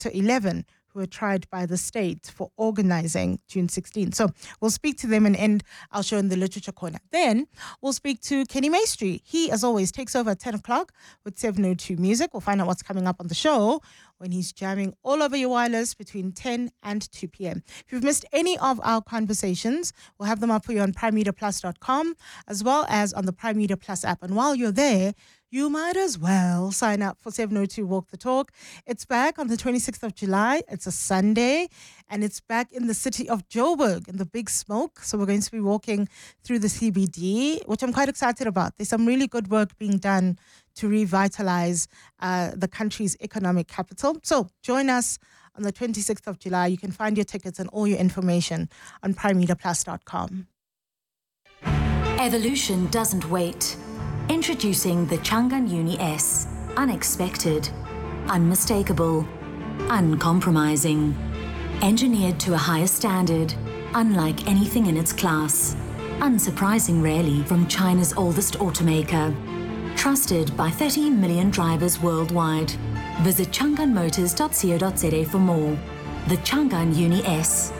to 11 who were tried by the state for organizing June 16. So we'll speak to them and end our show in the Literature Corner. Then we'll speak to Kenny Maestri. He, as always, takes over at 10 o'clock with 702 Music. We'll find out what's coming up on the show when he's jamming all over your wireless between 10 and 2 p.m. If you've missed any of our conversations, we'll have them up for you on PrimeMediaPlus.com as well as on the Prime Media Plus app. And while you're there, you might as well sign up for 702 Walk the Talk. It's back on the 26th of July. It's a Sunday, and it's back in the city of Joburg in the Big Smoke. So we're going to be walking through the CBD, which I'm quite excited about. There's some really good work being done to revitalize the country's economic capital. So join us on the 26th of July. You can find your tickets and all your information on PrimeMediaPlus.com. Evolution doesn't wait. Introducing the Changan Uni S. Unexpected, unmistakable, uncompromising. Engineered to a higher standard, unlike anything in its class. Unsurprising really from China's oldest automaker. Trusted by 30 million drivers worldwide. Visit changanmotors.co.za for more. The Changan Uni S.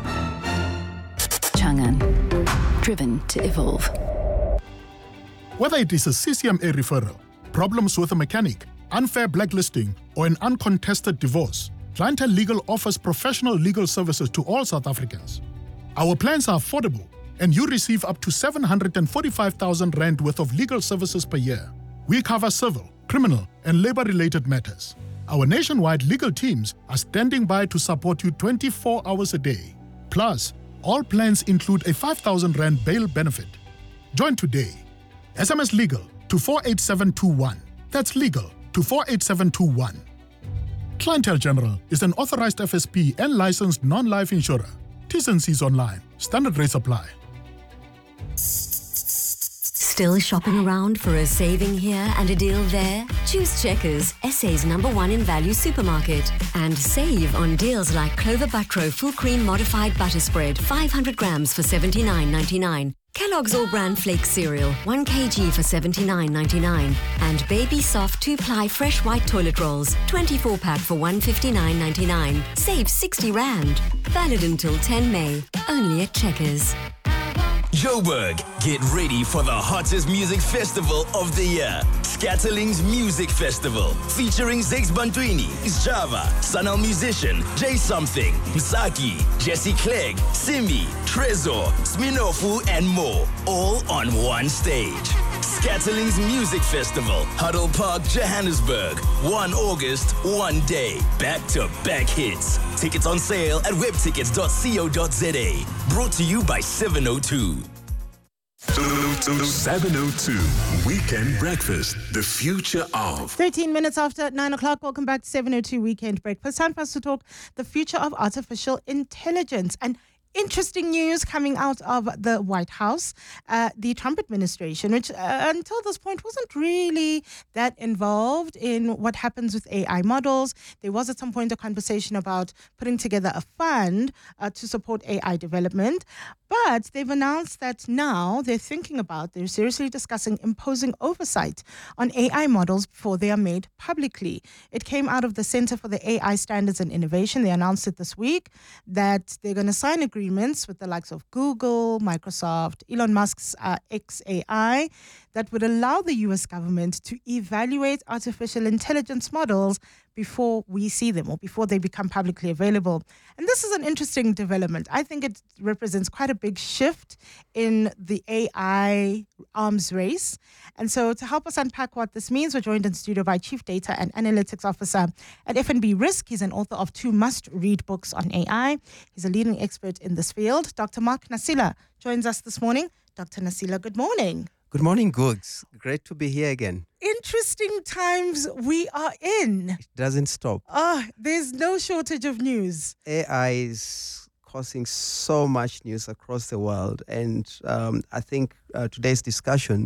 Changan. Driven to evolve. Whether it is a CCMA referral, problems with a mechanic, unfair blacklisting, or an uncontested divorce, Clientele Legal offers professional legal services to all South Africans. Our plans are affordable, and you receive up to 745,000 Rand worth of legal services per year. We cover civil, criminal, and labor-related matters. Our nationwide legal teams are standing by to support you 24 hours a day. Plus, all plans include a 5,000 Rand bail benefit. Join today. SMS Legal to 48721. That's legal to 48721. Clientele General is an authorized FSP and licensed non-life insurer. T's and C's online. Standard rates apply. Still shopping around for a saving here and a deal there? Choose Checkers, SA's #1 in value supermarket. And save on deals like Clover Butro Full Cream Modified Butter Spread, 500 grams for $79.99. Kellogg's All-Bran Flake Cereal, 1 kg for $79.99. And Baby Soft 2-ply Fresh White Toilet Rolls, 24-pack for $159.99. Save 60 Rand. Valid until 10 May. Only at Checkers. Joburg, get ready for the hottest music festival of the year. Scatterlings Music Festival, featuring Zex Bantwini, Java, Sanal Musician, Jay Something, Msaki, Jesse Clegg, Simi, Trezor, Sminofu, and more, all on one stage. Scatterlings Music Festival, Huddle Park, Johannesburg. 1 August, 1 day. Back-to-back hits. Tickets on sale at webtickets.co.za. Brought to you by 702. 702 Weekend Breakfast, the future of. 13 minutes after 9 o'clock. Welcome back to 702 Weekend Breakfast. Time for us to talk the future of artificial intelligence. And interesting news coming out of the White House. The Trump administration, which until this point wasn't really that involved in what happens with AI models. There was at some point a conversation about putting together a fund to support AI development. But they've announced that now they're seriously discussing imposing oversight on AI models before they are made publicly. It came out of the Center for the AI Standards and Innovation. They announced it this week that they're going to sign agreements with the likes of Google, Microsoft, Elon Musk's XAI that would allow the US government to evaluate artificial intelligence models before we see them or before they become publicly available. And this is an interesting development. I think it represents quite a big shift in the AI arms race. And so to help us unpack what this means, we're joined in studio by Chief Data and Analytics Officer at FNB Risk. He's an author of 2 must-read books on AI. He's a leading expert in this field. Dr. Mark Nasila joins us this morning. Dr. Nasila, good morning. Good morning, Googs. Great to be here again. Interesting times we are in. It doesn't stop. There's no shortage of news. AI is causing so much news across the world. And I think today's discussion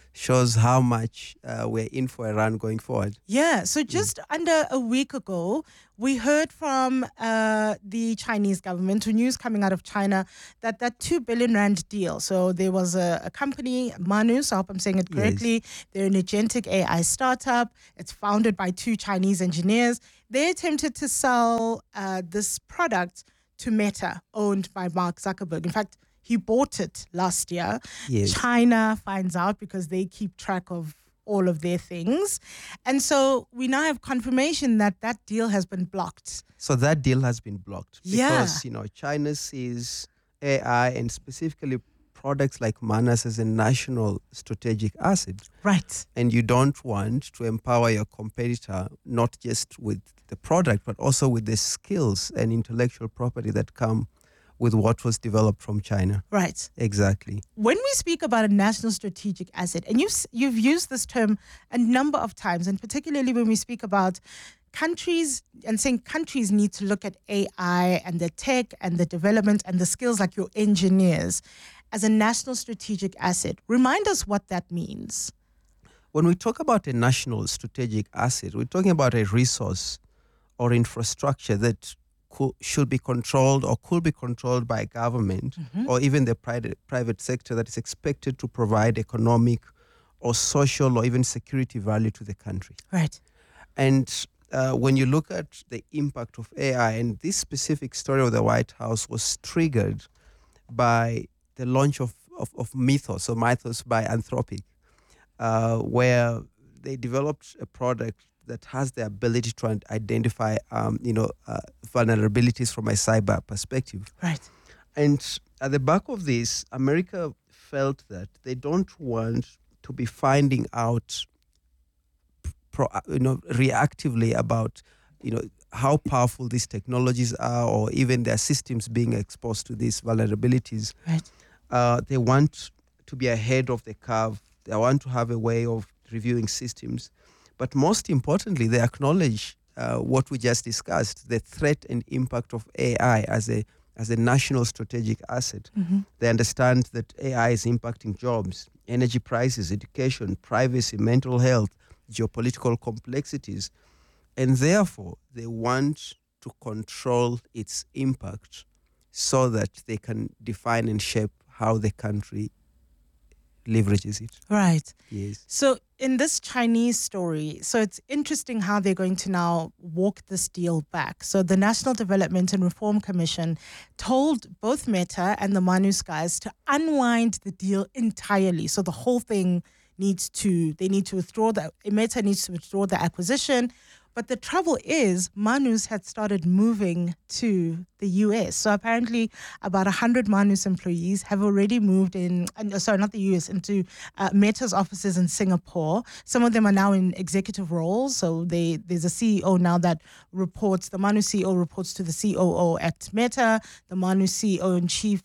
shows how much we're in for a run going forward. Yeah, so just under a week ago, we heard from the Chinese government, news coming out of China, that 2 billion rand deal. So there was a company, Manus, I hope I'm saying it correctly. Yes. They're an agentic AI startup. It's founded by 2 Chinese engineers. They attempted to sell this product to Meta, owned by Mark Zuckerberg. In fact, he bought it last year. Yes. China finds out because they keep track of all of their things. And so we now have confirmation that that deal has been blocked. So that deal has been blocked Yeah. because, China sees AI and specifically products like Manus as a national strategic asset. Right. And you don't want to empower your competitor, not just with the product, but also with the skills and intellectual property that come with what was developed from China. Right. Exactly. When we speak about a national strategic asset, and you've used this term a number of times, and particularly when we speak about countries and saying countries need to look at AI and the tech and the development and the skills like your engineers as a national strategic asset. Remind us what that means. When we talk about a national strategic asset, we're talking about a resource or infrastructure that should be controlled or could be controlled by government or even the private sector that is expected to provide economic or social or even security value to the country. Right. And when you look at the impact of AI, and this specific story of the White House was triggered by the launch of Mythos by Anthropic, where they developed a product that has the ability to identify, vulnerabilities from a cyber perspective. Right. And at the back of this, America felt that they don't want to be finding out, reactively about, how powerful these technologies are, or even their systems being exposed to these vulnerabilities. Right. They want to be ahead of the curve. They want to have a way of reviewing systems. But most importantly, they acknowledge what we just discussed, the threat and impact of AI as a national strategic asset. They understand that AI is impacting jobs, energy prices, education, privacy, mental health, geopolitical complexities. And therefore, they want to control its impact so that they can define and shape how the country leverages it. Right. Yes. So in this Chinese story, so it's interesting how they're going to now walk this deal back. So the National Development and Reform Commission told both Meta and the Manus guys to unwind the deal entirely. So the whole thing they need to withdraw Meta needs to withdraw the acquisition. But the trouble is, Manus had started moving to the US. So apparently about 100 Manus employees have already moved into Meta's offices in Singapore. Some of them are now in executive roles. So there's a CEO now that reports, the Manus CEO reports to the COO at Meta, the Manus CEO and chief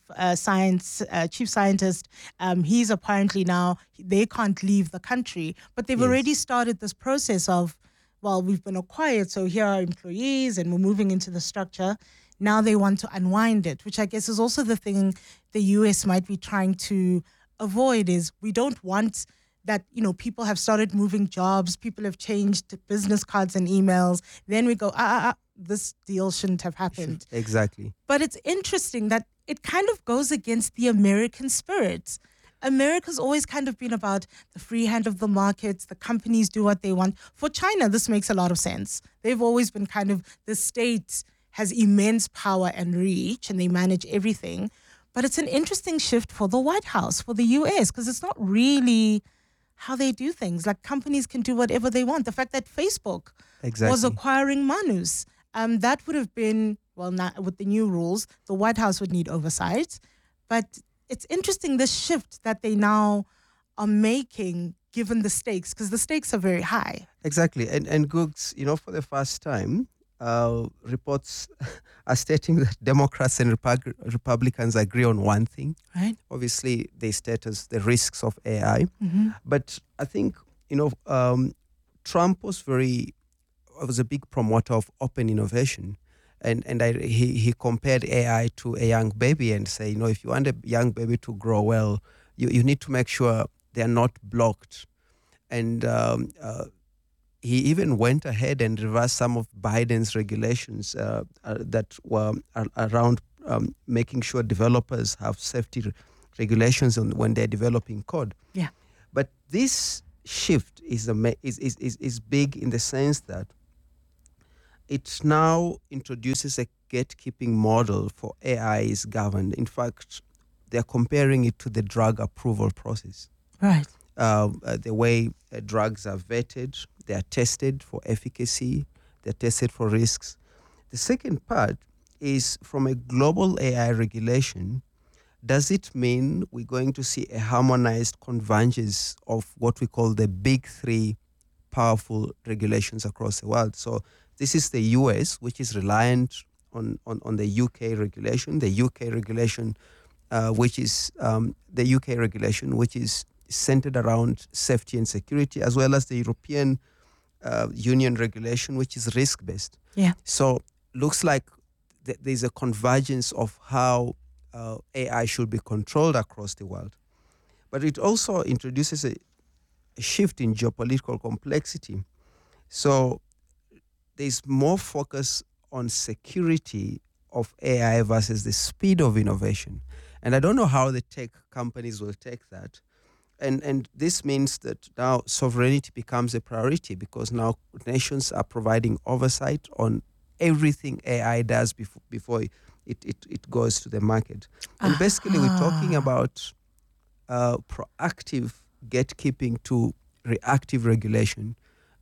scientist. He's apparently now, they can't leave the country. But they've already started this process of, well, we've been acquired, so here are employees and we're moving into the structure. Now they want to unwind it, which I guess is also the thing the US might be trying to avoid, is we don't want that, people have started moving jobs, people have changed business cards and emails. Then we go, this deal shouldn't have happened. Exactly. But it's interesting that it kind of goes against the American spirit. America's always kind of been about the free hand of the markets, the companies do what they want. For China, this makes a lot of sense. They've always been kind of, the state has immense power and reach and they manage everything. But it's an interesting shift for the White House, for the US, because it's not really how they do things. Like, companies can do whatever they want. The fact that Facebook was acquiring Manus, that would have been, well, not, with the new rules, the White House would need oversight. But it's interesting, this shift that they now are making given the stakes, because the stakes are very high. Exactly. And Googs, for the first time, reports are stating that Democrats and Republicans agree on one thing. Right. Obviously, they state as the risks of AI. But I think, Trump was a big promoter of open innovation. And he compared AI to a young baby and say, if you want a young baby to grow well, you need to make sure they are not blocked. And he even went ahead and reversed some of Biden's regulations that were around making sure developers have safety regulations when they're developing code. Yeah. But this shift is big in the sense that it now introduces a gatekeeping model for AI is governed. In fact, they're comparing it to the drug approval process. Right. The way drugs are vetted, they are tested for efficacy, they're tested for risks. The second part is from a global AI regulation, does it mean we're going to see a harmonized convergence of what we call the big three powerful regulations across the world? So this is the US, which is reliant on the UK regulation, which is centered around safety and security, as well as the European Union regulation, which is risk-based. Yeah. So looks like there's a convergence of how AI should be controlled across the world. But it also introduces a shift in geopolitical complexity. So there's more focus on security of AI versus the speed of innovation. And I don't know how the tech companies will take that. And this means that now sovereignty becomes a priority because now nations are providing oversight on everything AI does before it goes to the market. And basically we're talking about proactive gatekeeping to reactive regulation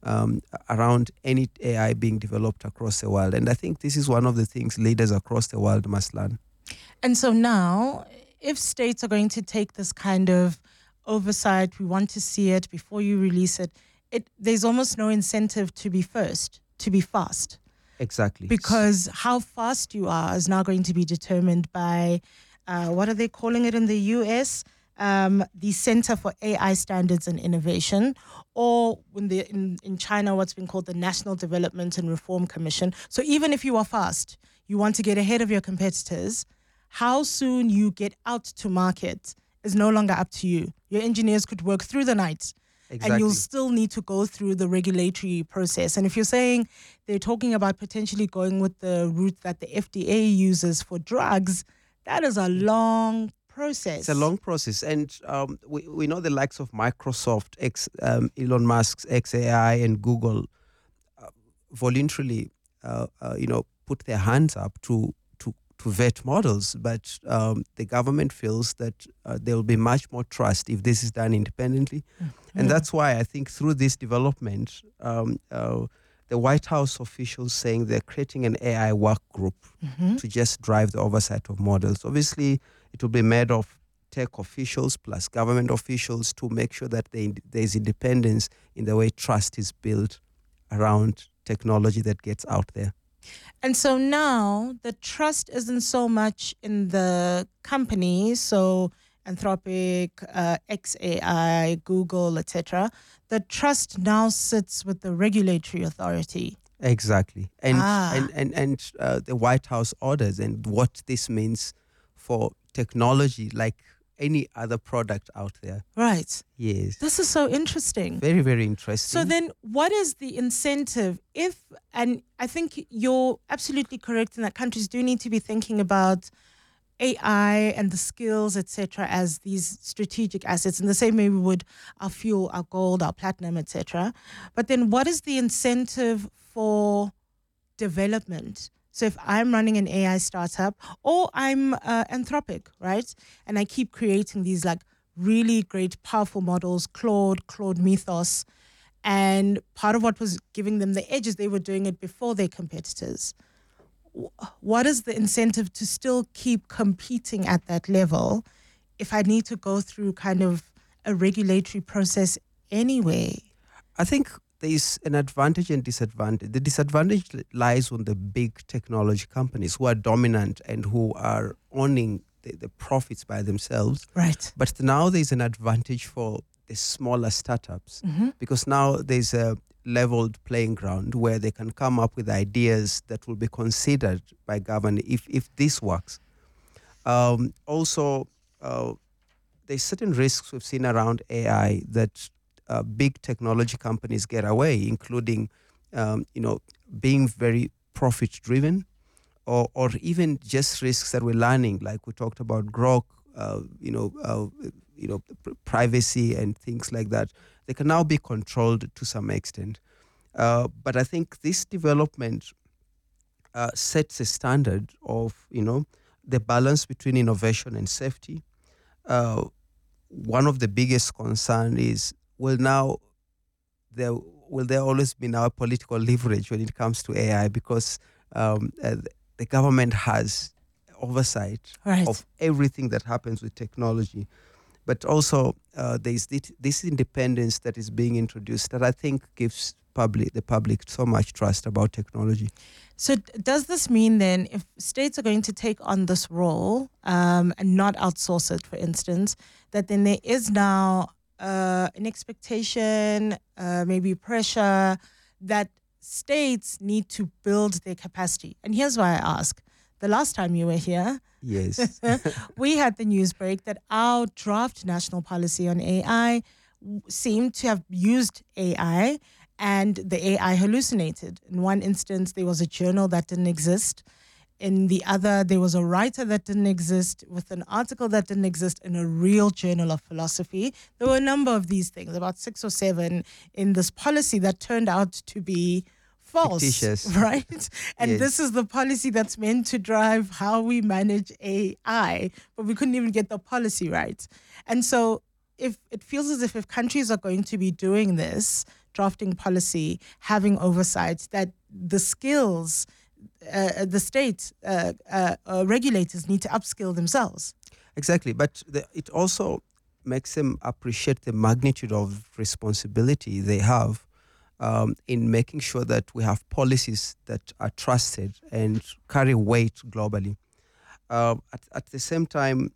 around any AI being developed across the world. And I think this is one of the things leaders across the world must learn. And so now, if states are going to take this kind of oversight, we want to see it before you release it, there's almost no incentive to be first, to be fast. Exactly. Because how fast you are is now going to be determined by, what are they calling it in the US? The Center for AI Standards and Innovation, or in China, what's been called the National Development and Reform Commission. So even if you are fast, you want to get ahead of your competitors, how soon you get out to market is no longer up to you. Your engineers could work through the night. Exactly. And you'll still need to go through the regulatory process. And if you're saying they're talking about potentially going with the route that the FDA uses for drugs, that is a long process. It's a long process. And we know the likes of Microsoft, Elon Musk's XAI and Google voluntarily put their hands up to vet models, but the government feels that there will be much more trust if this is done independently. Mm-hmm. And that's why I think through this development, the White House officials saying they're creating an AI work group to just drive the oversight of models. Obviously, it will be made of tech officials plus government officials to make sure that there's independence in the way trust is built around technology that gets out there. And so now the trust isn't so much in the companies, so Anthropic, XAI, Google, etc. The trust now sits with the regulatory authority. Exactly. And the White House orders and what this means for technology like any other product out there. Right. Yes. This is so interesting. Very, very interesting. So then what is the incentive and I think you're absolutely correct in that countries do need to be thinking about AI and the skills, etc., as these strategic assets in the same way we would our fuel, our gold, our platinum, etc. But then what is the incentive for development? So if I'm running an AI startup or I'm Anthropic, right? And I keep creating these like really great, powerful models, Claude Mythos. And part of what was giving them the edge is they were doing it before their competitors. What is the incentive to still keep competing at that level if I need to go through kind of a regulatory process anyway? I think there's an advantage and disadvantage. The disadvantage lies on the big technology companies who are dominant and who are owning the profits by themselves. Right. But now there's an advantage for the smaller startups because now there's a leveled playing ground where they can come up with ideas that will be considered by government if this works. Also, the there's certain risks we've seen around AI that big technology companies get away, including, being very profit-driven, or even just risks that we're learning, like we talked about Grok, privacy and things like that. They can now be controlled to some extent. But I think this development sets a standard of, the balance between innovation and safety. One of the biggest concern is, will there always be now political leverage when it comes to AI, because the government has oversight of everything that happens with technology. But also there's this independence that is being introduced that I think gives the public so much trust about technology. So does this mean then, if states are going to take on this role and not outsource it, for instance, that then there is now an expectation, maybe pressure, that states need to build their capacity? And here's why I ask. The last time you were here, yes, we had the news break that our draft national policy on AI seemed to have used AI, and the AI hallucinated. In one instance, there was a journal that didn't exist. In the other, there was a writer that didn't exist with an article that didn't exist in a real journal of philosophy. There were a number of these things, about 6 or 7 in this policy that turned out to be false, fictitious. Right? And Yes. this is the policy that's meant to drive how we manage AI, but we couldn't even get the policy right. And so if it feels as if countries are going to be doing this, drafting policy, having oversight, that the skills, the state regulators need to upskill themselves. Exactly, but it also makes them appreciate the magnitude of responsibility they have in making sure that we have policies that are trusted and carry weight globally. At the same time,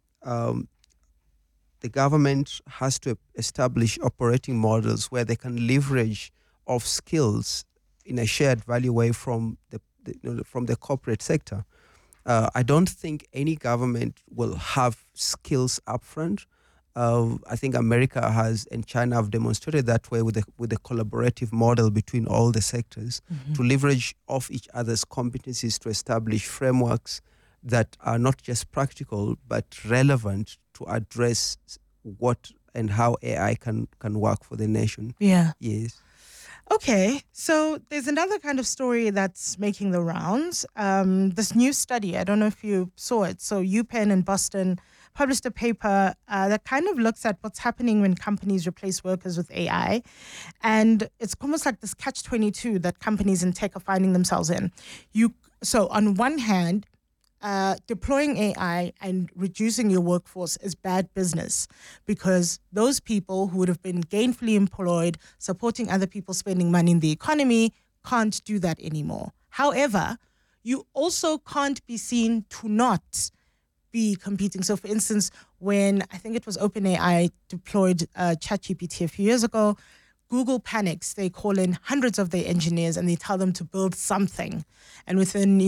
the government has to establish operating models where they can leverage off skills in a shared value way from the corporate sector. I don't think any government will have skills upfront. I think America has and China have demonstrated that way with a collaborative model between all the sectors to leverage off each other's competencies to establish frameworks that are not just practical but relevant to address what and how AI can work for the nation. Yeah. Yes. Okay, so there's another kind of story that's making the rounds. This new study, I don't know if you saw it. So UPenn in Boston published a paper that kind of looks at what's happening when companies replace workers with AI. And it's almost like this catch-22 that companies in tech are finding themselves in. So on one hand, deploying AI and reducing your workforce is bad business, because those people who would have been gainfully employed, supporting other people spending money in the economy, can't do that anymore. However, you also can't be seen to not be competing. So for instance, when I think it was OpenAI deployed ChatGPT a few years ago, Google panics. They call in hundreds of their engineers and they tell them to build something. And within,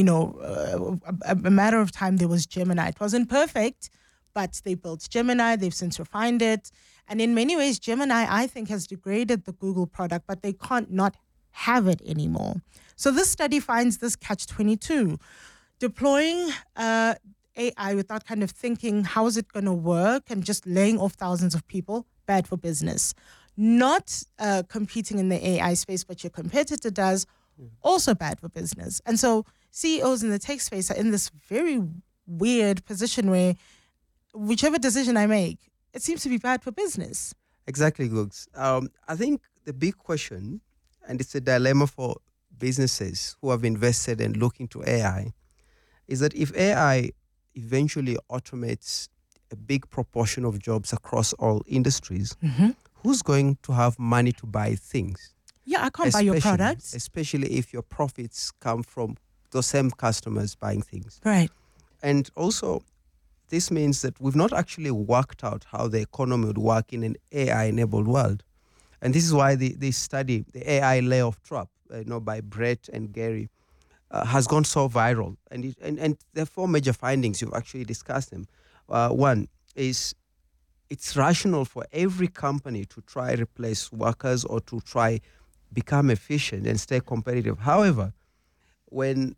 a matter of time, there was Gemini. It wasn't perfect, but they built Gemini. They've since refined it. And in many ways, Gemini, I think, has degraded the Google product, but they can't not have it anymore. So this study finds this catch-22. Deploying AI without kind of thinking, how is it going to work, and just laying off thousands of people, bad for business. Not competing in the AI space, but your competitor does, also bad for business. And so CEOs in the tech space are in this very weird position where whichever decision I make, it seems to be bad for business. Exactly, Googs. I think the big question, and it's a dilemma for businesses who have invested and look into AI, is that if AI eventually automates a big proportion of jobs across all industries, who's going to have money to buy things? Yeah, I can't buy your products. Especially if your profits come from those same customers buying things. Right. And also, this means that we've not actually worked out how the economy would work in an AI-enabled world. And this is why this study, the AI layoff trap, by Brett and Gary, has gone so viral. And there are 4 major findings. You've actually discussed them. One is it's rational for every company to try replace workers or to try become efficient and stay competitive. However, when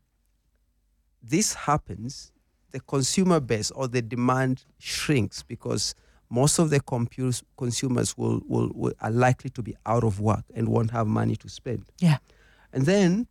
this happens, the consumer base or the demand shrinks because most of the consumers are likely to be out of work and won't have money to spend. Yeah. And then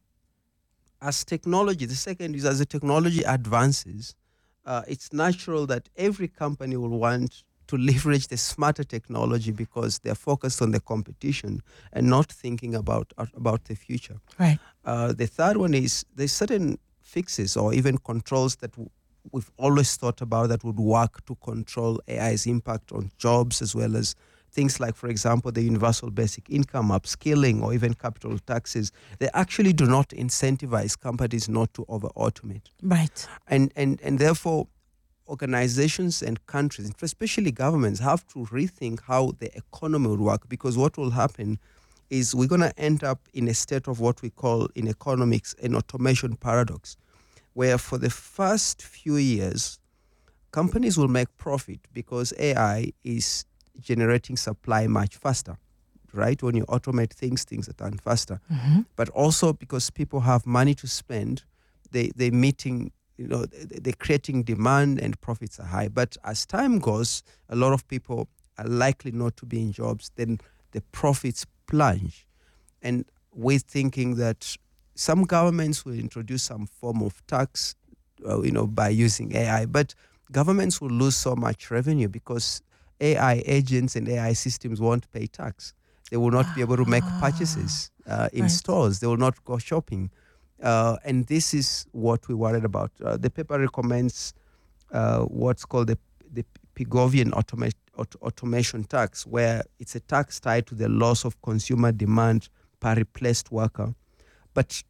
as technology, the second is as the technology advances, it's natural that every company will want to leverage the smarter technology because they're focused on the competition and not thinking about the future. Right. The third one is there's certain fixes or even controls that we've always thought about that would work to control AI's impact on jobs, as well as things like, for example, the universal basic income, upskilling, or even capital taxes. They actually do not incentivize companies not to over-automate. Right. And therefore, organizations and countries, especially governments, have to rethink how the economy will work, because what will happen is we're going to end up in a state of what we call in economics an automation paradox, where for the first few years, companies will make profit because AI is generating supply much faster, right? When you automate things are done faster. Mm-hmm. But also because people have money to spend, they're meeting, they're creating demand and profits are high. But as time goes, a lot of people are likely not to be in jobs. Then the profits plunge. And we're thinking that some governments will introduce some form of tax, by using AI. But governments will lose so much revenue because AI agents and AI systems won't pay tax. They will not be able to make purchases in stores. They will not go shopping. And this is what we're worried about. The paper recommends what's called the Pigovian automation tax, where it's a tax tied to the loss of consumer demand per replaced worker. But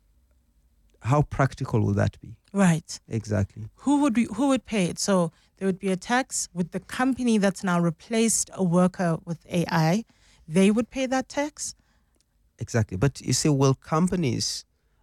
how practical will that be? Right. Exactly. Who would pay it? So there would be a tax with the company that's now replaced a worker with AI. They would pay that tax? Exactly. But you see, will companies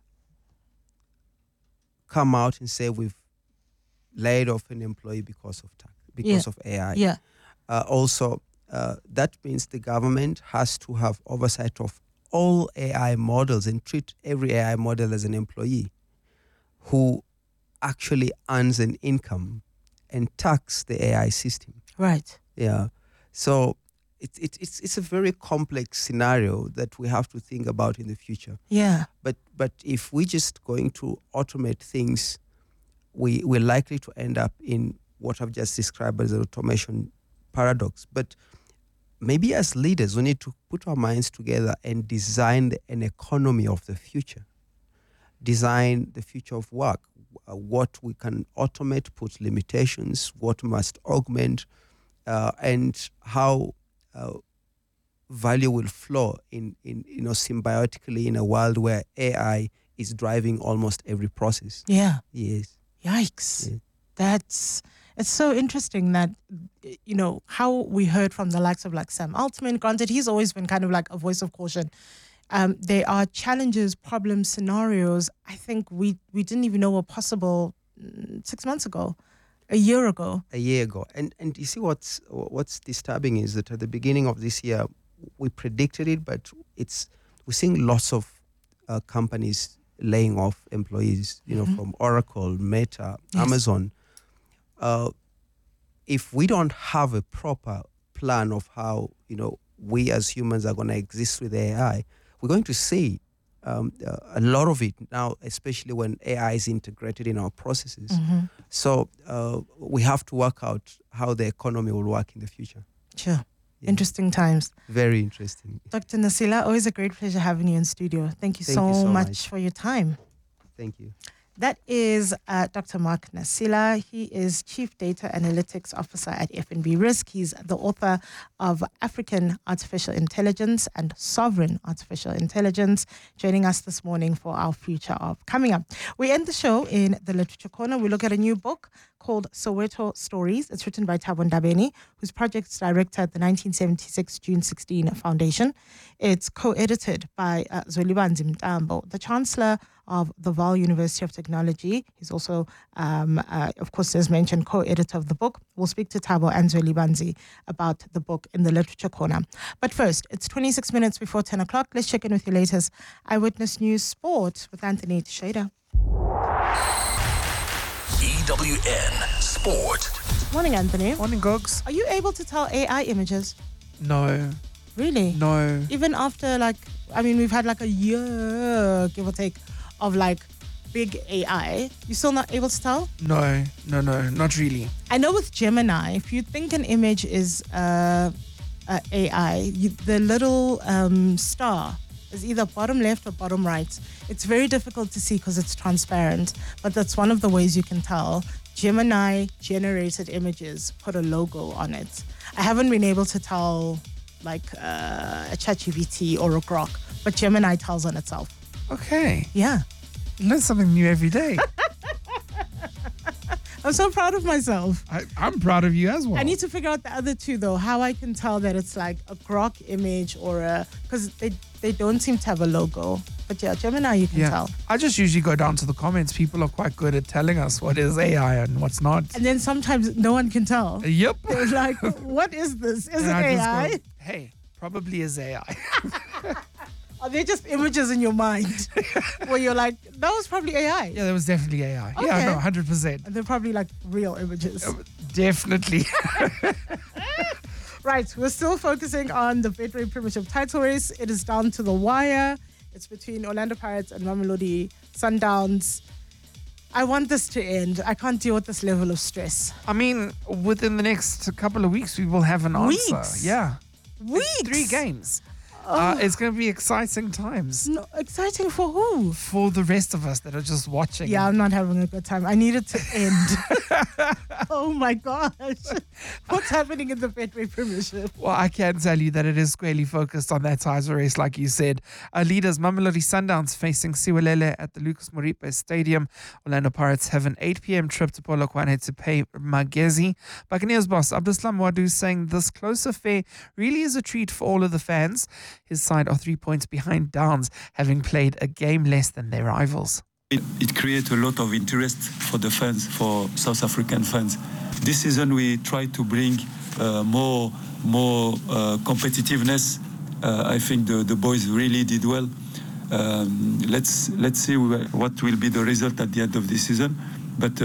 come out and say we've laid off an employee because of AI? Yeah. Also, that means the government has to have oversight of all AI models and treat every AI model as an employee who actually earns an income and tax the AI system. Right. Yeah. So it's a very complex scenario that we have to think about in the future. Yeah. But if we're just going to automate things, we're likely to end up in what I've just described as an automation paradox. But maybe as leaders, we need to put our minds together and design an economy of the future. Design the future of work, what we can automate, put limitations, what must augment, and how value will flow in symbiotically in a world where AI is driving almost every process. Yeah. Yes. Yikes. Yeah. It's so interesting that, how we heard from the likes of like Sam Altman. Granted, he's always been kind of like a voice of caution. There are challenges, problems, scenarios I think we didn't even know were possible 6 months ago, a year ago. And you see what's disturbing is that at the beginning of this year, we predicted it, but we're seeing lots of companies laying off employees, from Oracle, Meta, Yes. Amazon. If we don't have a proper plan of how, we as humans are going to exist with AI, we're going to see a lot of it now, especially when AI is integrated in our processes. Mm-hmm. So we have to work out how the economy will work in the future. Sure. Yeah. Interesting times. Very interesting. Dr. Nasila, always a great pleasure having you in studio. Thank you Thank you so much much for your time. Thank you. That is Dr. Mark Nasila. He is Chief Data Analytics Officer at FNB Risk. He's the author of African Artificial Intelligence and Sovereign Artificial Intelligence, joining us this morning for our Future of. Coming up, we end the show in the Literature Corner. We look at a new book called Soweto Stories. It's written by Thabo Ndabeni, who's project director at the 1976 June 16 Foundation. It's co-edited by Zwelibanzi Mtambo, the Chancellor of the Vaal University of Technology. He's also, of course, as mentioned, co-editor of the book. We'll speak to Thabo and Zwelibanzi about the book in the Literature Corner. But first, it's 26 minutes before 10 o'clock. Let's check in with your latest Eyewitness News Sport with Anthony Teixeira. EWN Sport. Morning, Anthony. Morning, Gogs. Are you able to tell AI images? No. Really? No. Even after we've had like a year, give or take, of like big AI, you're still not able to tell? No, not really. I know with Gemini, if you think an image is AI, the little star is either bottom left or bottom right. It's very difficult to see because it's transparent, but that's one of the ways you can tell. Gemini generated images put a logo on it. I haven't been able to tell like a ChatGPT or a Grok, but Gemini tells on itself. Okay. Yeah. You learn something new every day. I'm so proud of myself. I'm proud of you as well. I need to figure out the other two though, how I can tell that it's like a Grok image or because they don't seem to have a logo. But yeah, Gemini you can tell. I just usually go down to the comments. People are quite good at telling us what is AI and what's not. And then sometimes no one can tell. Yep. They're like, what is this? Is it AI? Go, hey, probably is AI. Are they just images in your mind where you're like, that was probably AI? Yeah, that was definitely AI. Okay. Yeah, no, 100%. And they're probably like real images. Definitely. Right, we're still focusing on the Betway Premiership title race. It is down to the wire. It's between Orlando Pirates and Mamelodi Sundowns. I want this to end. I can't deal with this level of stress. I mean, within the next couple of weeks, we will have an answer. Weeks? Yeah. Weeks? 3 games. It's going to be exciting times. No, exciting for who? For the rest of us that are just watching. Yeah, I'm not having a good time. I need it to end. Oh my gosh. What's happening in the Betway Premiership? Well, I can tell you that it is squarely focused on that title race, like you said. Leaders Mamelodi Sundowns facing Siwelele at the Lucas Moripe Stadium. Orlando Pirates have an 8 p.m. trip to Polokwane to pay Magezi. Buccaneers boss Abdeslam Wadu saying this close affair really is a treat for all of the fans. His side are 3 points behind Downs, having played a game less than their rivals. It creates a lot of interest for the fans, for South African fans. This season we try to bring more competitiveness. I think the boys really did well. Let's see what will be the result at the end of this season. But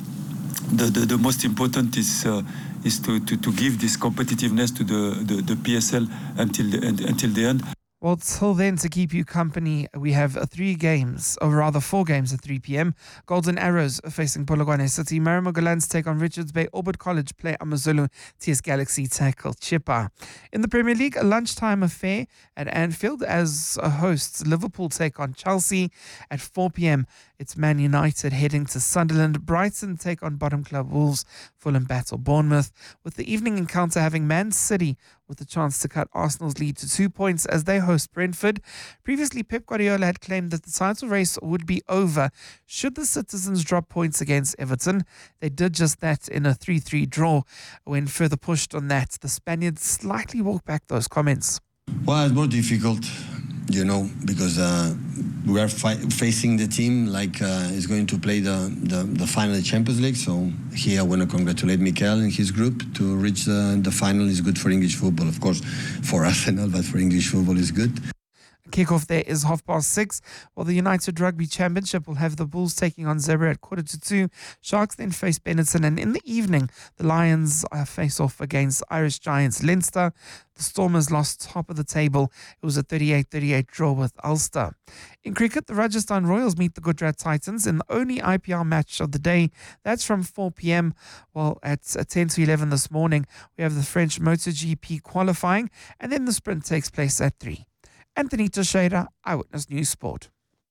the most important is to give this competitiveness to the PSL until the end. Well, till then, to keep you company, we have 4 games at 3 p.m. Golden Arrows facing Polokwane City. Marimogalans take on Richards Bay. Orbit College play Amazulu. TS Galaxy tackle Chippa. In the Premier League, a lunchtime affair at Anfield as hosts. Liverpool take on Chelsea. At 4 p.m, it's Man United heading to Sunderland. Brighton take on bottom club Wolves. Fulham battle Bournemouth. With the evening encounter having Man City with a chance to cut Arsenal's lead to 2 points as they host Brentford. Previously, Pep Guardiola had claimed that the title race would be over should the Citizens drop points against Everton. They did just that in a 3-3 draw. When further pushed on that, the Spaniards slightly walked back those comments. Well, it's more difficult, because we are facing the team like is going to play the final Champions League. So here I want to congratulate Mikel and his group to reach the final. Is good for English football, of course, for Arsenal, but for English football is good. Kickoff there is 6:30. While the United Rugby Championship will have the Bulls taking on Zebra at 1:45. Sharks then face Benetton, and in the evening, the Lions face off against Irish Giants Leinster. The Stormers lost top of the table. It was a 38-38 draw with Ulster. In cricket, the Rajasthan Royals meet the Gujarat Titans in the only IPL match of the day. That's from 4 p.m. While at 10 to 11 this morning, we have the French MotoGP qualifying, and then the sprint takes place at 3. Anthony Teixeira, Eyewitness News Sport.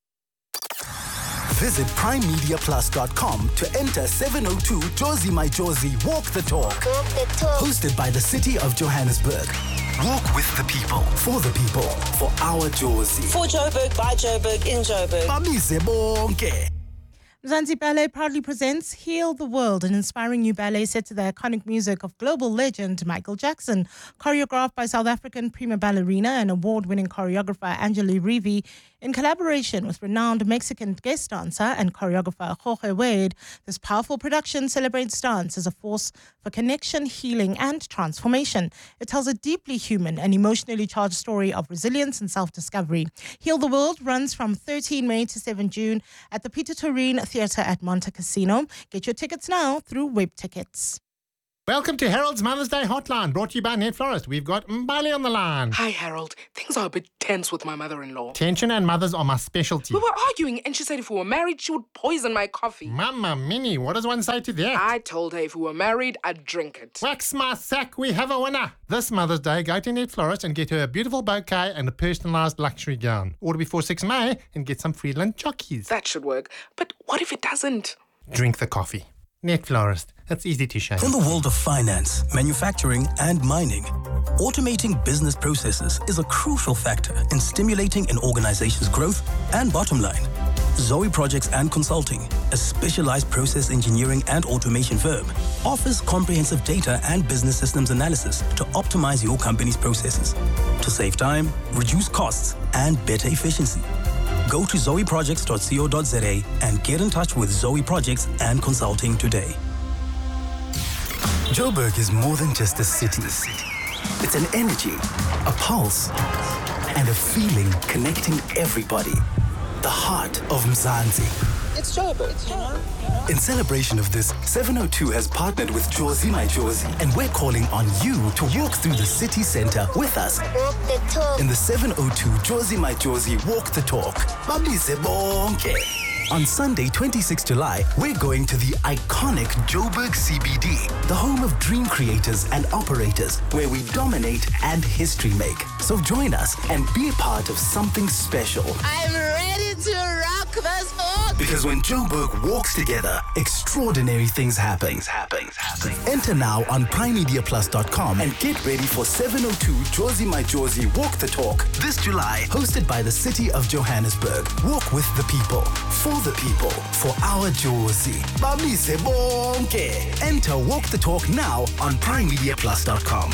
Visit primemediaplus.com to enter 702 Jozi My Jozi Walk the Talk. Hosted by the City of Johannesburg. Walk with the people, for our Jozi. For Joburg, by Joburg, in Joburg. Bamise bonke. Mzansi Ballet proudly presents Heal the World, an inspiring new ballet set to the iconic music of global legend Michael Jackson. Choreographed by South African prima ballerina and award-winning choreographer Angela Rivi, in collaboration with renowned Mexican guest dancer and choreographer Jorge Wade, this powerful production celebrates dance as a force for connection, healing, and transformation. It tells a deeply human and emotionally charged story of resilience and self-discovery. Heal the World runs from 13 May to 7 June at the Peter Turin Theatre at Monte Casino. Get your tickets now through Web Tickets. Welcome to Harold's Mother's Day Hotline, brought to you by Net Florist. We've got Mbali on the line. Hi, Harold. Things are a bit tense with my mother-in-law. Tension and mothers are my specialty. We were arguing and she said if we were married, she would poison my coffee. Mama Minnie, what does one say to that? I told her if we were married, I'd drink it. Wax my sack, we have a winner. This Mother's Day, go to Net Florist and get her a beautiful bouquet and a personalised luxury gown. Order before 6 May and get some Friedland jockeys. That should work. But what if it doesn't? Drink the coffee. Net Florist. That's easy to share. In the world of finance, manufacturing, and mining, automating business processes is a crucial factor in stimulating an organization's growth and bottom line. Zoe Projects and Consulting, a specialized process engineering and automation firm, offers comprehensive data and business systems analysis to optimize your company's processes, to save time, reduce costs, and better efficiency. Go to zoeprojects.co.za and get in touch with Zoe Projects and Consulting today. Joburg is more than just a city. It's an energy, a pulse, and a feeling connecting everybody. The heart of Mzansi. It's Joburg, you know? In celebration of this, 702 has partnered with Jozi My Jozi, and we're calling on you to walk through the city center with us. Walk the talk. In the 702 Jozi My Jozi Walk the Talk. Babize bonke. On Sunday, 26 July, we're going to the iconic Joburg CBD, the home of dream creators and operators, where we dominate and history make. So join us and be a part of something special. I'm ready to rock this book. Because when Joburg walks together, extraordinary things happen. Enter now on primemediaplus.com and get ready for 702 Jozi My Jozi Walk the Talk this July, hosted by the City of Johannesburg. Walk with the people, for the people, for our Jozi. Babize bonke. Enter Walk the Talk now on primemediaplus.com.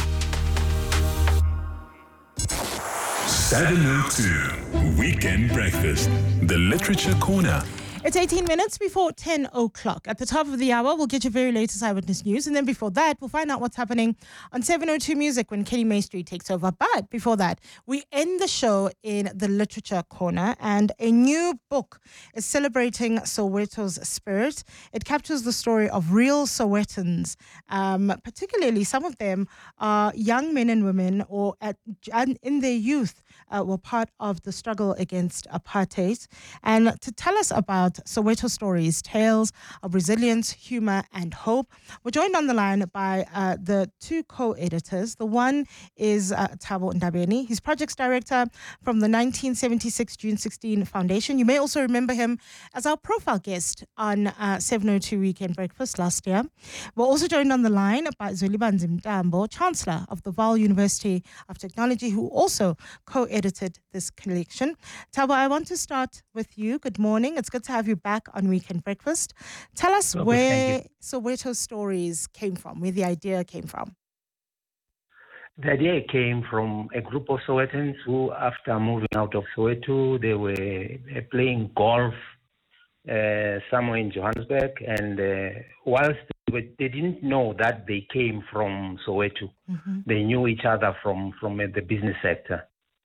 702 Weekend Breakfast, the Literature Corner. It's 18 minutes before 10 o'clock. At the top of the hour, we'll get your very latest Eyewitness News. And then before that, we'll find out what's happening on 702 Music when Kenny Maestri takes over. But before that, we end the show in the Literature Corner. And a new book is celebrating Soweto's spirit. It captures the story of real Sowetans. Particularly, some of them are young men and women or in their youth were part of the struggle against apartheid. And to tell us about Soweto stories, tales of resilience, humor, and hope, we're joined on the line by the two co-editors. The one is Thabo Ndabeni. He's projects director from the 1976 June 16 Foundation. You may also remember him as our profile guest on 702 Weekend Breakfast last year. We're also joined on the line by Zweliba Nzimtambo, Chancellor of the Vaal University of Technology, who also co-edited this collection. Thabo, I want to start with you. Good morning. It's good to have you back on Weekend Breakfast. Tell us where Soweto Stories came from, where the idea came from. The idea came from a group of Sowetans who, after moving out of Soweto, they were playing golf somewhere in Johannesburg, and whilst they didn't know that they came from Soweto, they knew each other from the business sector.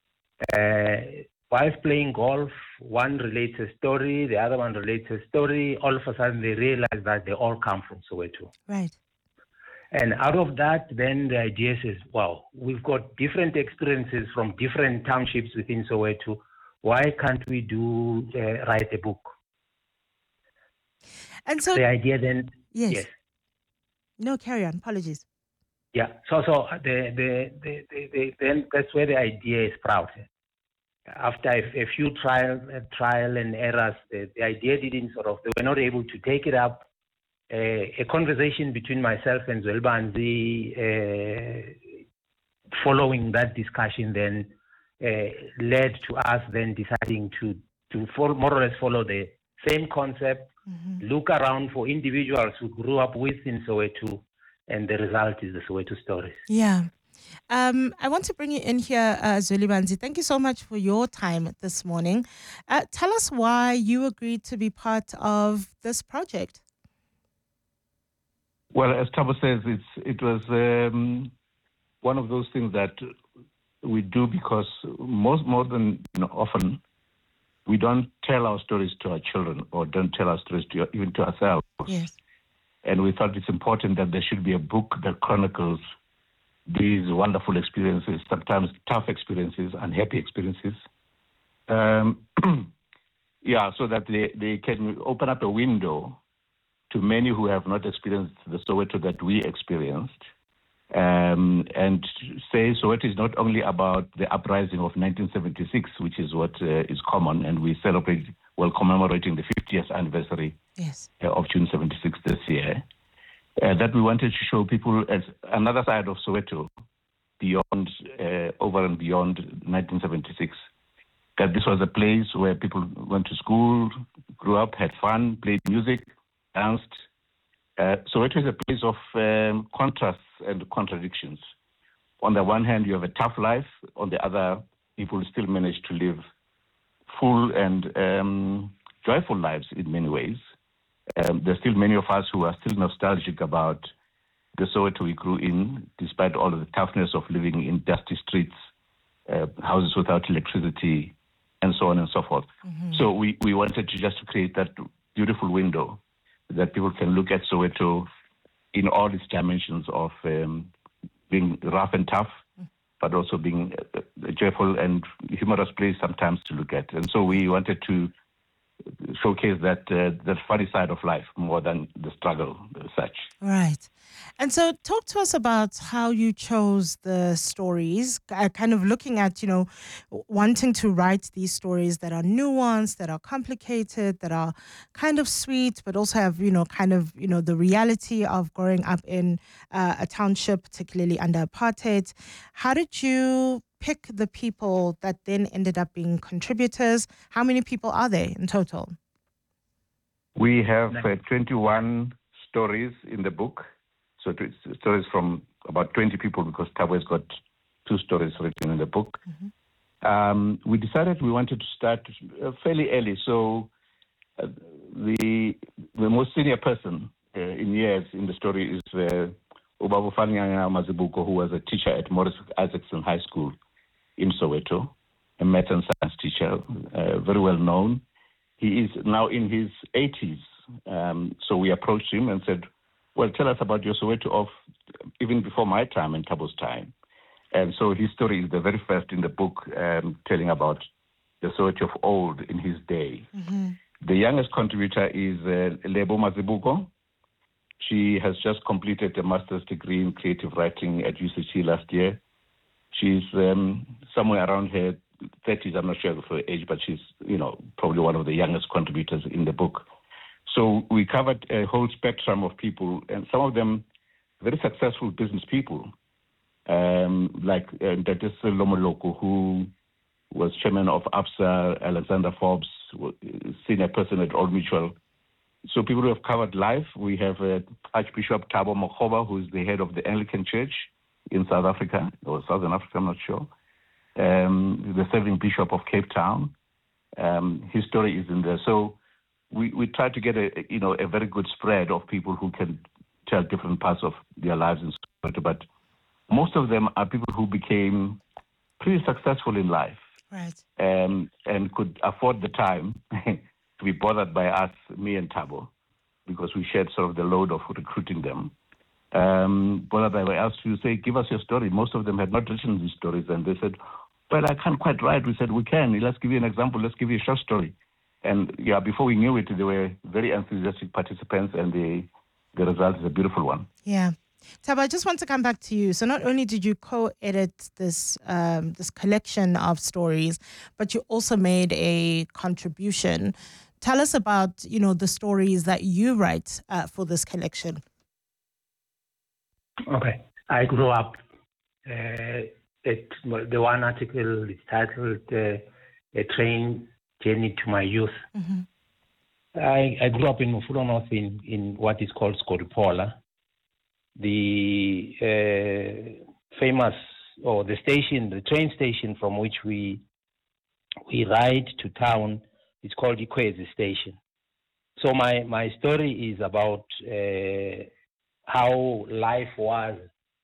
Whilst playing golf, one relates a story, the other one relates a story. All of a sudden, they realize that they all come from Soweto. Right. And out of that, then the idea is, wow, we've got different experiences from different townships within Soweto. Why can't we write a book? And so the idea then, yes. No, carry on. Apologies. Yeah. So then that's where the idea is sprouted. After a few trial and errors, the idea didn't they were not able to take it up. A conversation between myself and Zweliba Nzi, following that discussion then led to us then deciding to more or less follow the same concept, look around for individuals who grew up within Soweto, and the result is the Soweto stories. Yeah. I want to bring you in here, Zulibanzi. Thank you so much for your time this morning. Tell us why you agreed to be part of this project. Well, as Thabo says, it was one of those things that we do because more than often we don't tell our stories to our children or don't tell our stories even to ourselves. Yes. And we thought it's important that there should be a book that chronicles these wonderful experiences, sometimes tough experiences, unhappy experiences. So that they can open up a window to many who have not experienced the Soweto that we experienced, and say Soweto is not only about the uprising of 1976, which is what is common, and we celebrate, commemorating the 50th anniversary of June 76 this year, that we wanted to show people as another side of Soweto, beyond, over and beyond 1976, that this was a place where people went to school, grew up, had fun, played music, danced. Soweto is a place of contrasts and contradictions. On the one hand, you have a tough life. On the other, people still manage to live full and joyful lives in many ways. There's still many of us who are still nostalgic about the Soweto we grew in, despite all of the toughness of living in dusty streets, houses without electricity, and so on and so forth. So we wanted to just create that beautiful window that people can look at Soweto in all its dimensions of being rough and tough, but also being a joyful and humorous place sometimes to look at. And so we wanted to showcase that funny side of life more than the struggle as such. Right. And so talk to us about how you chose the stories, kind of looking at, wanting to write these stories that are nuanced, that are complicated, that are kind of sweet, but also have, the reality of growing up in a township, particularly under apartheid. How did you pick the people that then ended up being contributors? How many people are there in total? We have 21 stories in the book. So it's stories from about 20 people because Thabo has got 2 stories written in the book. We decided we wanted to start fairly early. So the most senior person in years in the story is Ubaba Fanyanga Mazibuko, who was a teacher at Morris Isaacson High School in Soweto, a math and science teacher, very well known. He is now in his 80s. So we approached him and said, well, tell us about your Soweto of even before my time and Thabo's time. And so his story is the very first in the book, telling about the Soweto of old in his day. The youngest contributor is Lebo Mazibuko. She has just completed a master's degree in creative writing at UCT last year. She's somewhere around her 30s, I'm not sure of her age, but she's, probably one of the youngest contributors in the book. So we covered a whole spectrum of people, and some of them very successful business people, like Ntate Lomoloko, who was chairman of ABSA, Alexander Forbes, senior person at Old Mutual. So people who have covered life. We have Archbishop Thabo Makgoba, who is the head of the Anglican Church in South Africa, or Southern Africa, I'm not sure. The serving Bishop of Cape Town. His story is in there. So we try to get a very good spread of people who can tell different parts of their lives in Soweto, but most of them are people who became pretty successful in life, right? And could afford the time to be bothered by us, me and Thabo, because we shared sort of the load of recruiting them. Bothered by us to say, give us your story. Most of them had not written these stories, and they said, well, I can't quite write. We said, we can. Let's give you an example. Let's give you a short story. And before we knew it, they were very enthusiastic participants, and the result is a beautiful one. Yeah. Thabo, I just want to come back to you. So not only did you co-edit this this collection of stories, but you also made a contribution. Tell us about, the stories that you write for this collection. Okay. I grew up, the one article is titled A Train Journey to My Youth. I grew up in Mufulwa North in what is called Skoripola. The famous, or the station, the train station from which we ride to town is called Ikwezi Station. So my story is about how life was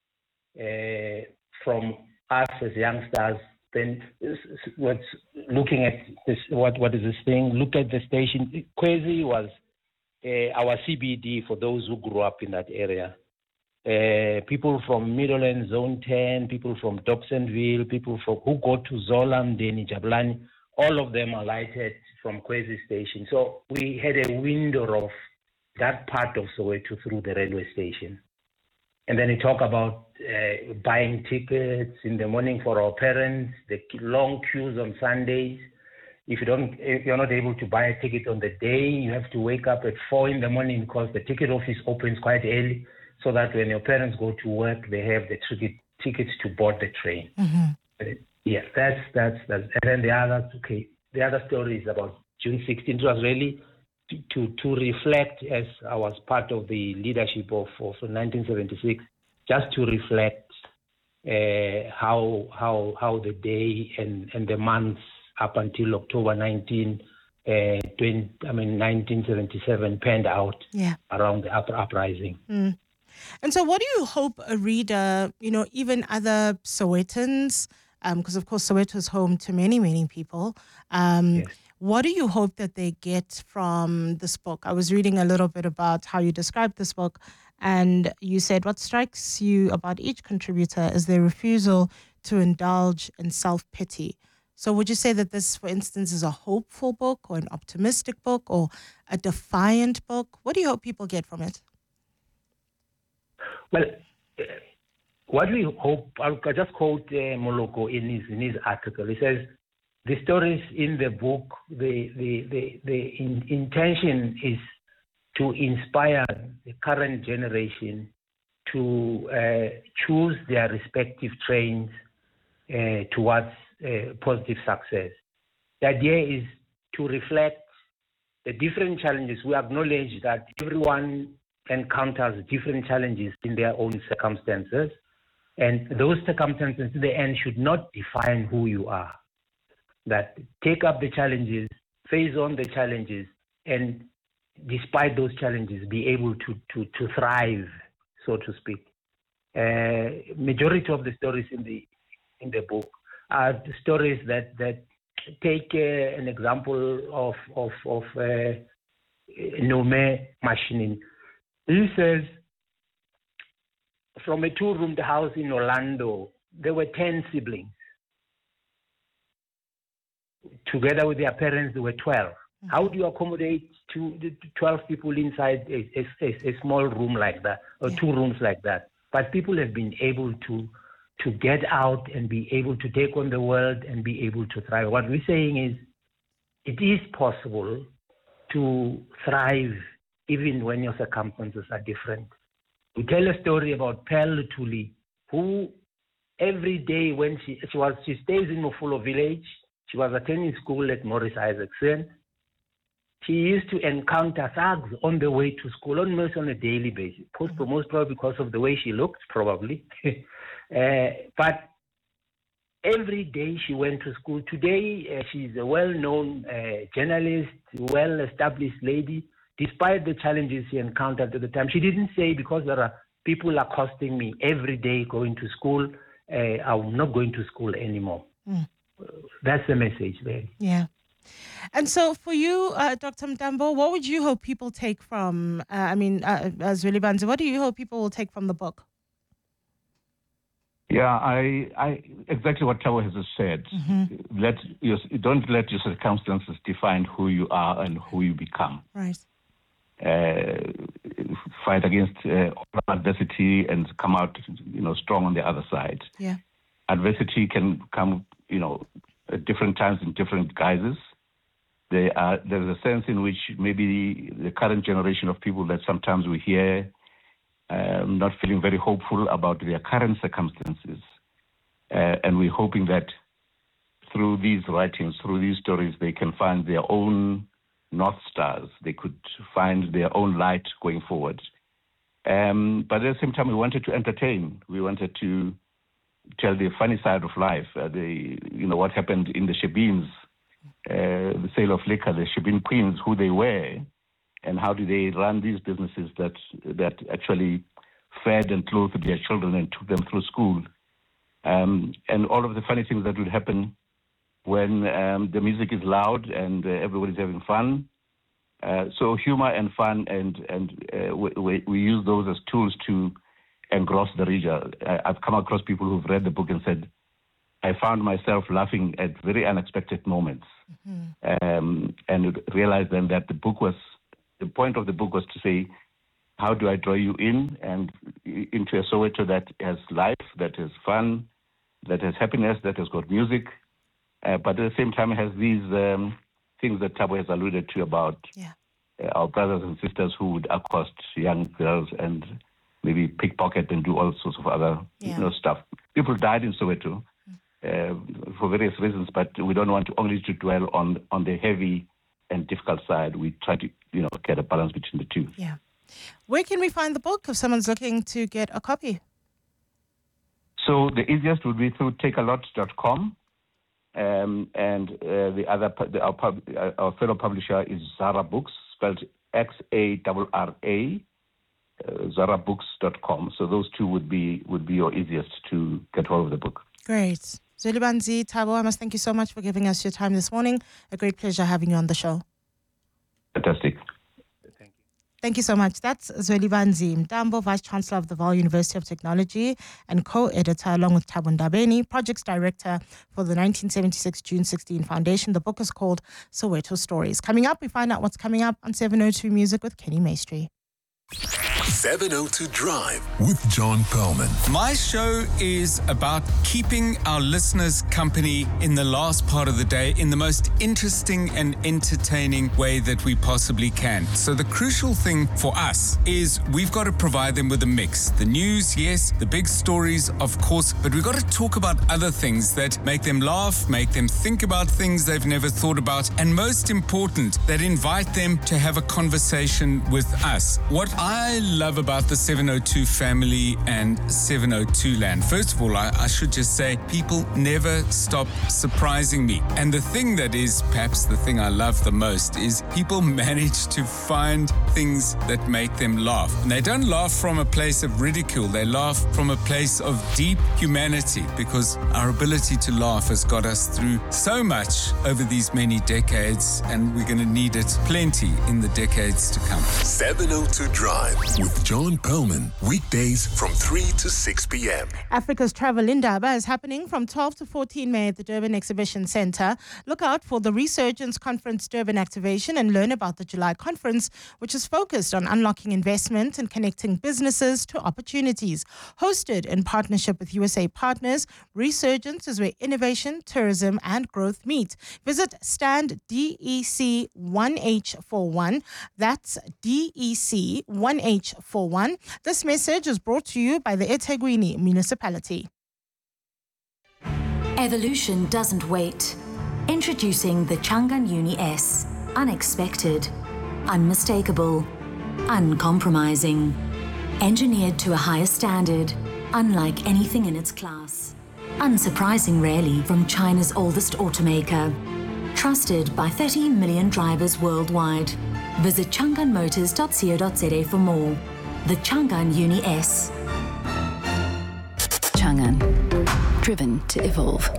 from us as youngsters. Then what's looking at this, what is this thing? Look at the station. Ikwezi was our CBD for those who grew up in that area. People from Middleland, Zone 10, people from Dobsonville, people who go to Zola, Mdeni, Jabulani, all of them alighted from Kwezi Station. So we had a window of that part of Soweto through the railway station. And then we talk about buying tickets in the morning for our parents, the long queues on Sundays. If you're not able to buy a ticket on the day, you have to wake up at 4 in the morning because the ticket office opens quite early, so that when your parents go to work, they have the tickets to board the train. Mm-hmm. Yeah, that's. And then the other story is about June 16th. It was really to reflect, as I was part of the leadership of 1976, just to reflect how the day and the months up until October 1977 panned out around the uprising. Mm. And so what do you hope a reader, even other Sowetans, because of course Soweto is home to many, many people, what do you hope that they get from this book? I was reading a little bit about how you described this book, and you said what strikes you about each contributor is their refusal to indulge in self-pity. So would you say that this, for instance, is a hopeful book or an optimistic book or a defiant book? What do you hope people get from it? Well, what we hope, I'll just quote Moloko in his article. He says, the stories in the book, the intention is to inspire the current generation to choose their respective trains towards positive success. The idea is to reflect the different challenges. We acknowledge that everyone encounters different challenges in their own circumstances, and those circumstances in the end should not define who you are. That take up the challenges, face on the challenges, and despite those challenges, be able to thrive, so to speak. Majority of the stories in the book are the stories that take an example of Nome Machinin. He says, from a 2-roomed house in Orlando, there were 10 siblings. Together with their parents, there were 12. Mm-hmm. How do you accommodate 12 people inside a small room like that, or 2 rooms like that? But people have been able to get out and be able to take on the world and be able to thrive. What we're saying is, it is possible to thrive even when your circumstances are different. We tell a story about Pearl Lutuli, who every day when she stays in Mufulwa village, she was attending school at Morris Isaacson. She used to encounter thugs on the way to school, almost on a daily basis, most probably because of the way she looked, probably. But every day she went to school. Today, she's a well-known journalist, well-established lady. Despite the challenges she encountered at the time, she didn't say, because there are people accosting me every day going to school, I'm not going to school anymore. Mm. That's the message there. Yeah. And so for you, Dr. Mtambo, what would you hope people take from, Zweli Banzi, what do you hope people will take from the book? Yeah, I exactly what Thabo has just said. Mm-hmm. Don't let your circumstances define who you are and who you become. Right. Fight against adversity and come out, strong on the other side. Yeah. Adversity can come, at different times in different guises. There's a sense in which maybe the current generation of people that sometimes we hear not feeling very hopeful about their current circumstances. And we're hoping that through these writings, through these stories, they can find their own North Stars. They could find their own light going forward. But at the same time, we wanted to entertain. We wanted to tell the funny side of life. What happened in the Shebeens, the sale of liquor, the Shebeen Queens, who they were, and how do they run these businesses that actually fed and clothed their children and took them through school. And all of the funny things that would happen when the music is loud and everybody's having fun. So humor and fun, and we use those as tools to engross the reader. I've come across people who've read the book and said, I found myself laughing at very unexpected moments, and realized then that the point of the book was to say, how do I draw you in and into a Soweto that has life, that has fun, that has happiness, that has got music, but at the same time has these things that Thabo has alluded to about our brothers and sisters who would accost young girls and maybe pickpocket and do all sorts of other stuff. People died in Soweto for various reasons, but we don't want to only to dwell on the heavy and difficult side. We try to get a balance between the two. Yeah. Where can we find the book if someone's looking to get a copy? So the easiest would be through takealot.com, and our fellow publisher is Zara Books, spelled XARRA, zarabooks.com. So those two would be your easiest to get hold of the book. Great. Zwelibanzi, Thabo, I must thank you so much for giving us your time this morning. A great pleasure having you on the show. Fantastic. Thank you so much. That's Zwelibanzi Mtambo, Vice-Chancellor of the Vaal University of Technology and co-editor, along with Thabo Ndabeni, Projects Director for the 1976 June 16 Foundation. The book is called Soweto Stories. Coming up, we find out what's coming up on 702 Music with Kenny Maestri. 702 Drive with John Perlman. My show is about keeping our listeners company in the last part of the day in the most interesting and entertaining way that we possibly can. So the crucial thing for us is we've got to provide them with a mix. The news, yes, the big stories, of course, but we've got to talk about other things that make them laugh, make them think about things they've never thought about, and most important, that invite them to have a conversation with us. What I love about the 702 family and 702 land. First of all, I should just say people never stop surprising me. And the thing that is perhaps the thing I love the most is people manage to find things that make them laugh. And they don't laugh from a place of ridicule. They laugh from a place of deep humanity, because our ability to laugh has got us through so much over these many decades, and we're going to need it plenty in the decades to come. 702 Drive with John Perlman, weekdays from 3 to 6 p.m. Africa's Travel Indaba is happening from 12 to 14 May at the Durban Exhibition Centre. Look out for the Resurgence Conference Durban activation and learn about the July conference, which is focused on unlocking investment and connecting businesses to opportunities. Hosted in partnership with USA Partners, Resurgence is where innovation, tourism and growth meet. Visit stand DEC 1H41. That's DEC 1H41. This message is brought to you by the eThekwini Municipality. Evolution doesn't wait. Introducing the Changan Uni S. Unexpected, unmistakable, uncompromising. Engineered to a higher standard, unlike anything in its class. Unsurprising really from China's oldest automaker. Trusted by 30 million drivers worldwide. Visit changanmotors.co.za for more. The Changan Uni S. Changan. Driven to evolve.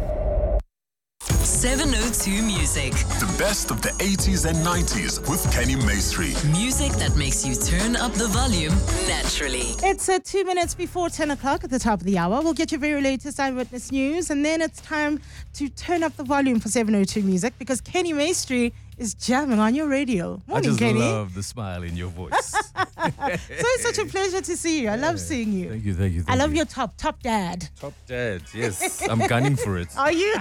702 Music. The best of the 80s and 90s with Kenny Maestri. Music that makes you turn up the volume naturally. It's 2 minutes before 10 o'clock at the top of the hour. We'll get your very latest eyewitness news, and then it's time to turn up the volume for 702 Music, because Kenny Maestri is jamming on your radio. Morning, Kenny. I just love the smile in your voice. So it's such a pleasure to see you. I love seeing you. Thank you. I love your top dad. Top dad, yes. I'm gunning for it. Are you?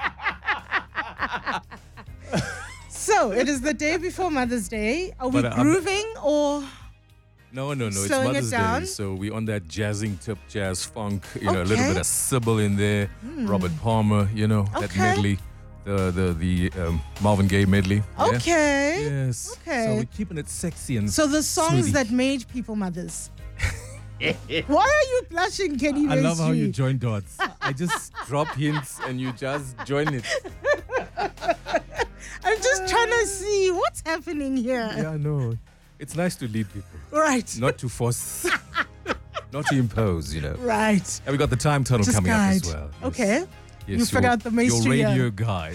So, it is the day before Mother's Day. Are we grooving or... No. It's slowing Mother's it down? Day, so we're on that jazzing tip, jazz funk, a little bit of Sybil in there, Robert Palmer, that medley. the Marvin Gaye medley. Yeah? Okay. Yes. Okay. So we're keeping it sexy and So the songs smoothie. that made people mothers. Why are you blushing, Kenny? I love how Maestri? you join dots. I just drop hints and you just join it. I'm just trying to see what's happening here. Yeah, I know. It's nice to lead people. Right. Not to force. Not to impose, you know. Right. And we got the time tunnel Just coming guide. up as well. Yes. Okay. Yes, You figured out the Maestri, Your radio yeah. guide.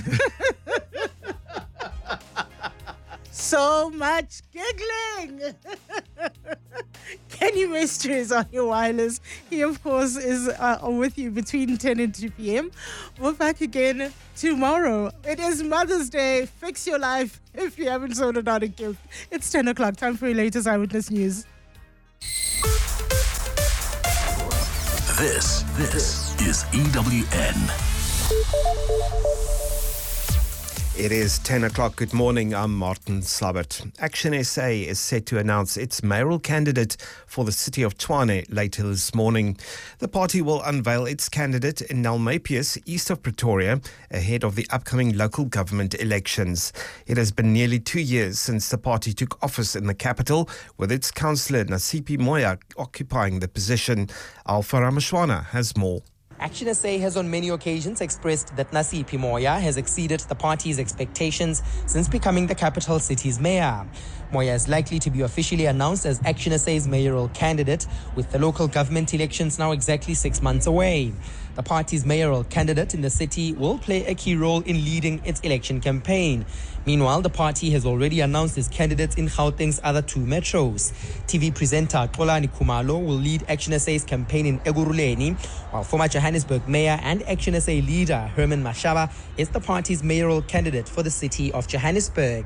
So much giggling. Kenny Maestri is on your wireless. He, of course, is with you between 10 and 2 p.m. We're back again tomorrow. It is Mother's Day. Fix your life if you haven't sorted out a gift. It's 10 o'clock. Time for your latest Eyewitness News. This is EWN. It is 10 o'clock. Good morning. I'm Martin Slabbert. Action SA is set to announce its mayoral candidate for the city of Tshwane later this morning. The party will unveil its candidate in Nalmapius, east of Pretoria, ahead of the upcoming local government elections. It has been nearly 2 years since the party took office in the capital, with its councillor Nasipi Moya occupying the position. Alpha Ramashwana has more. Action SA has on many occasions expressed that Nasipi Moya has exceeded the party's expectations since becoming the capital city's mayor. Moya is likely to be officially announced as Action SA's mayoral candidate, with the local government elections now exactly 6 months away. The party's mayoral candidate in the city will play a key role in leading its election campaign. Meanwhile, the party has already announced its candidates in Gauteng's other two metros. TV presenter Xolani Khumalo will lead Action SA's campaign in Ekurhuleni, while former Johannesburg mayor and Action SA leader Herman Mashaba is the party's mayoral candidate for the city of Johannesburg.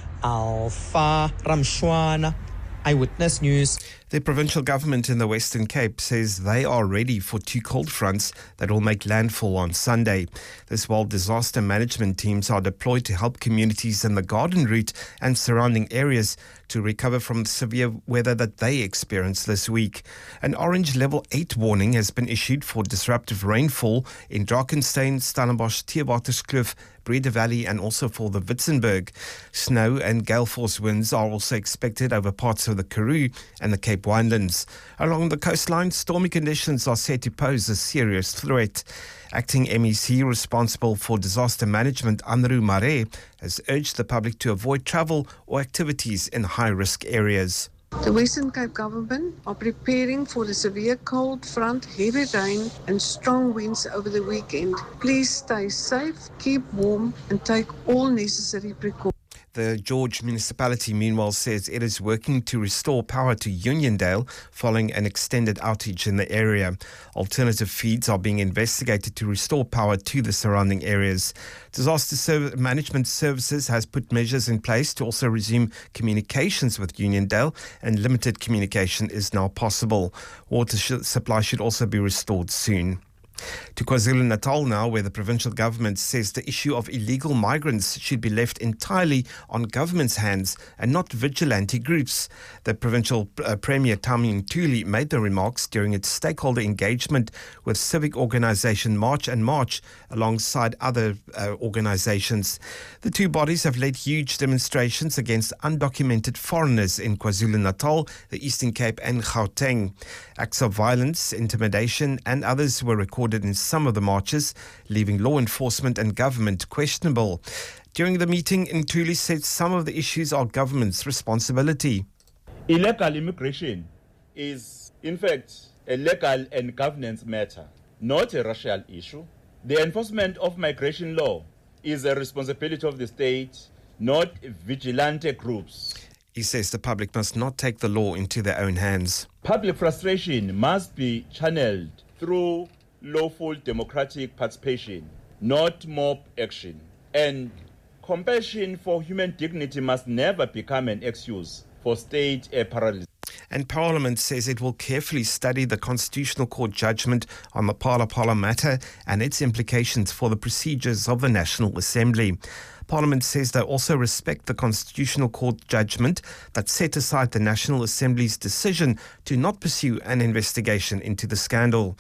Alpha Ramshwana, Eyewitness News. The provincial government in the Western Cape says they are ready for two cold fronts that will make landfall on Sunday. This while disaster management teams are deployed to help communities in the Garden Route and surrounding areas to recover from the severe weather that they experienced this week. An orange level 8 warning has been issued for disruptive rainfall in Drakenstein, Stellenbosch, Theewaterskloof, Breda Valley and also for the Witzenberg. Snow and gale force winds are also expected over parts of the Karoo and the Cape Winelands. Along the coastline, stormy conditions are said to pose a serious threat. Acting MEC responsible for disaster management, Anru Mare, has urged the public to avoid travel or activities in high-risk areas. The Western Cape government are preparing for the severe cold front, heavy rain and strong winds over the weekend. Please stay safe, keep warm and take all necessary precautions. The George municipality, meanwhile, says it is working to restore power to Uniondale following an extended outage in the area. Alternative feeds are being investigated to restore power to the surrounding areas. Disaster Management Services has put measures in place to also resume communications with Uniondale, and limited communication is now possible. Water supply should also be restored soon. To KwaZulu-Natal now, where the provincial government says the issue of illegal migrants should be left entirely on government's hands and not vigilante groups. The provincial Premier Tami Ntuli made the remarks during its stakeholder engagement with civic organisation March and March alongside other organisations. The two bodies have led huge demonstrations against undocumented foreigners in KwaZulu-Natal, the Eastern Cape and Gauteng. Acts of violence, intimidation and others were recorded in some of the marches, leaving law enforcement and government questionable. During the meeting, Ntuli said some of the issues are government's responsibility. Illegal immigration is, in fact, a legal and governance matter, not a racial issue. The enforcement of migration law is a responsibility of the state, not vigilante groups. He says the public must not take the law into their own hands. Public frustration must be channeled through lawful democratic participation, not mob action. And compassion for human dignity must never become an excuse for state paralysis. And Parliament says it will carefully study the Constitutional Court judgment on the Phala Phala matter and its implications for the procedures of the National Assembly. Parliament says they also respect the Constitutional Court judgment that set aside the National Assembly's decision to not pursue an investigation into the scandal.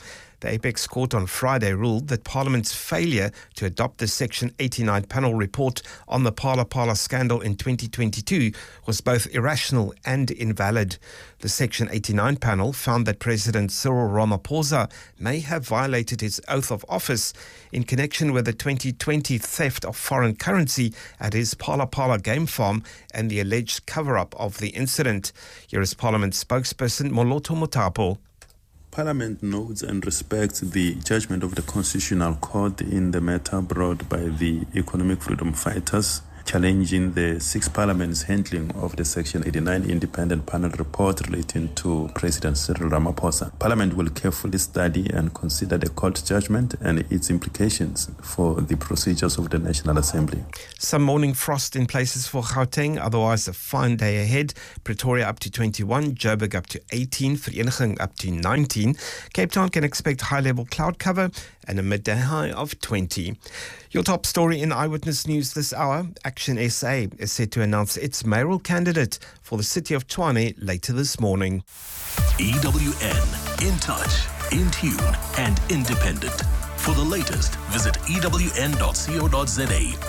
The Apex Court on Friday ruled that Parliament's failure to adopt the Section 89 panel report on the Phala Phala scandal in 2022 was both irrational and invalid. The Section 89 panel found that President Cyril Ramaphosa may have violated his oath of office in connection with the 2020 theft of foreign currency at his Phala Phala game farm and the alleged cover-up of the incident. Here is Parliament spokesperson Moloto Mutapo. Parliament notes and respects the judgment of the Constitutional Court in the matter brought by the Economic Freedom Fighters, challenging the sixth Parliament's handling of the Section 89 independent panel report relating to President Cyril Ramaphosa. Parliament will carefully study and consider the court judgment and its implications for the procedures of the National Assembly. Some morning frost in places for Gauteng, otherwise a fine day ahead. Pretoria up to 21, Joburg up to 18, Vereeniging up to 19. Cape Town can expect high-level cloud cover and a midday high of 20. Your top story in Eyewitness News this hour: Action SA is set to announce its mayoral candidate for the city of Tshwane later this morning. EWN, in touch, in tune, and independent. For the latest, visit ewn.co.za